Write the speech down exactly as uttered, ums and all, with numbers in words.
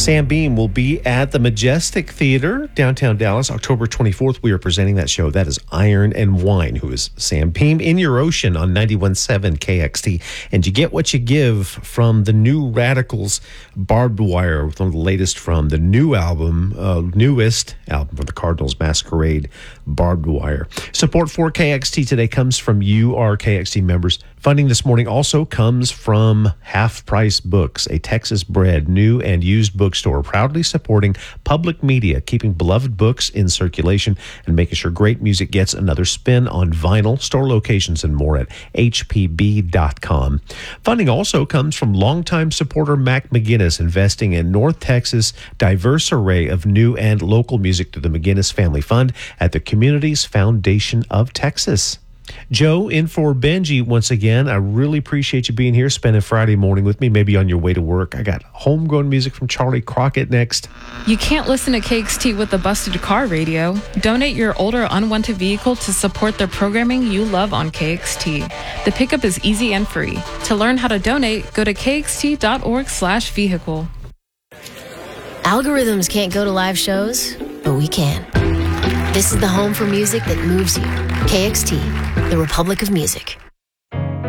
Sam Beam will be at the Majestic Theater, downtown Dallas, October twenty-fourth. We are presenting that show. That is Iron and Wine, who is Sam Beam, in your ocean on ninety-one point seven K X T. And you get what you give from the New Radicals, Barbed Wire, one of the latest from the new album, uh, newest album from the Cardinals, Masquerade, Barbed Wire. Support for K X T today comes from you, our K X T members. Funding this morning also comes from Half Price Books, a Texas-bred new and used bookstore proudly supporting public media, keeping beloved books in circulation, and making sure great music gets another spin on vinyl. Store locations and more at H P B dot com. Funding also comes from longtime supporter Mac McGinnis, investing in North Texas' diverse array of new and local music to the McGinnis Family Fund at the Communities Foundation of Texas. Joe, in for Benji once again. I really appreciate you being here, spending Friday morning with me, maybe on your way to work. I got homegrown music from Charlie Crockett next. You can't listen to K X T with a busted car radio. Donate your older unwanted vehicle to support the programming you love on K X T. The pickup is easy and free. To learn how to donate, go to K X T dot org slash vehicle. Algorithms can't go to live shows, but we can. This is the home for music that moves you. K X T, the Republic of Music.